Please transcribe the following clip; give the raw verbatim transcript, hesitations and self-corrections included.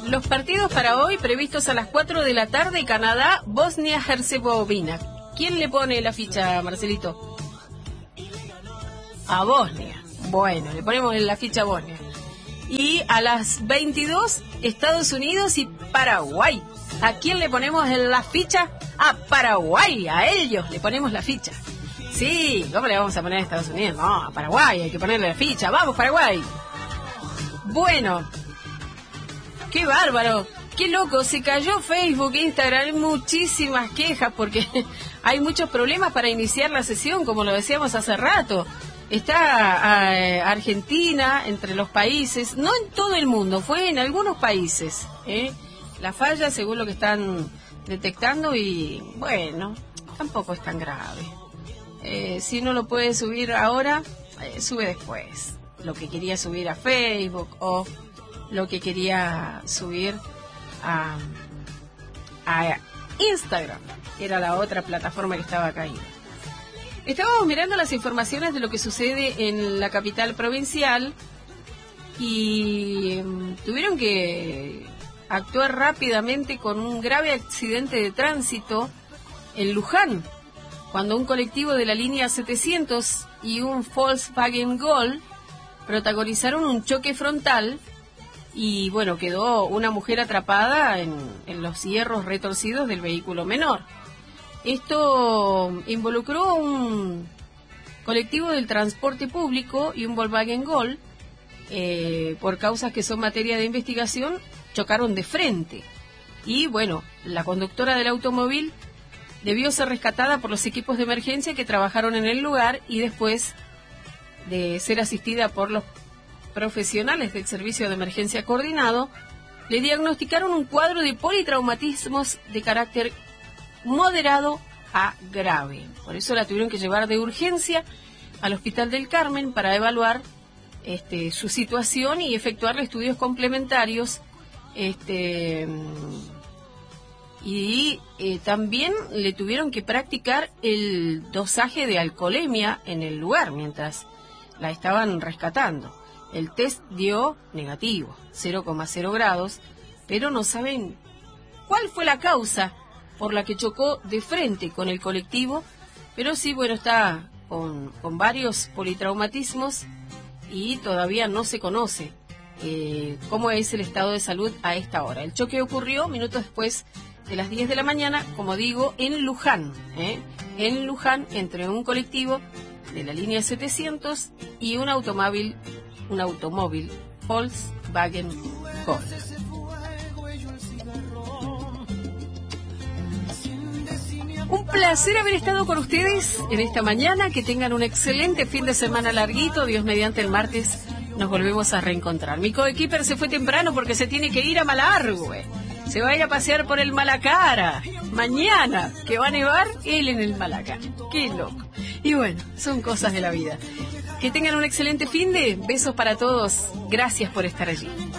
Los partidos para hoy previstos a las cuatro de la tarde, Canadá, Bosnia-Herzegovina. ¿Quién le pone la ficha, Marcelito? A Bosnia. Bueno, le ponemos la ficha a Bosnia. Y a las veintidós, Estados Unidos y Paraguay. ¿A quién le ponemos la ficha? A Paraguay, a ellos le ponemos la ficha. Sí, ¿cómo le vamos a poner a Estados Unidos? No, a Paraguay hay que ponerle la ficha. ¡Vamos, Paraguay! Bueno, qué bárbaro, qué loco, se cayó Facebook, Instagram, hay muchísimas quejas porque hay muchos problemas para iniciar la sesión, como lo decíamos hace rato. Está eh, Argentina entre los países, no en todo el mundo, fue en algunos países, ¿eh? La falla según lo que están detectando y bueno, tampoco es tan grave. Eh, si no lo puede subir ahora, eh, sube después. Lo que quería subir a Facebook o lo que quería subir a, a Instagram, era la otra plataforma que estaba caída. Estábamos mirando las informaciones de lo que sucede en la capital provincial y um, tuvieron que actuar rápidamente con un grave accidente de tránsito en Luján, cuando un colectivo de la línea setecientos y un Volkswagen Gol protagonizaron un choque frontal y, bueno, quedó una mujer atrapada en, en los hierros retorcidos del vehículo menor. Esto involucró un colectivo del transporte público y un Volkswagen Gol, eh, por causas que son materia de investigación, chocaron de frente. Y, bueno, la conductora del automóvil debió ser rescatada por los equipos de emergencia que trabajaron en el lugar y después de ser asistida por los profesionales del Servicio de Emergencia Coordinado, le diagnosticaron un cuadro de politraumatismos de carácter moderado a grave. Por eso la tuvieron que llevar de urgencia al Hospital del Carmen para evaluar este, su situación y efectuarle estudios complementarios. Este, y eh, también le tuvieron que practicar el dosaje de alcoholemia en el lugar mientras la estaban rescatando. El test dio negativo, cero coma cero grados, pero no saben cuál fue la causa por la que chocó de frente con el colectivo, pero sí, bueno, está con, con varios politraumatismos y todavía no se conoce eh, cómo es el estado de salud a esta hora. El choque ocurrió minutos después de las diez de la mañana, como digo, en Luján, ¿eh? en Luján, entre un colectivo de la línea setecientos y un automóvil, un automóvil Volkswagen Gol. Un placer haber estado con ustedes en esta mañana, que tengan un excelente fin de semana larguito, Dios mediante el martes nos volvemos a reencontrar. Mi coequiper se fue temprano porque se tiene que ir a Malargüe, se va a ir a pasear por el Malacara, mañana que va a nevar, él en el Malacara, qué loco. Y bueno, son cosas de la vida. Que tengan un excelente fin de, besos para todos, gracias por estar allí.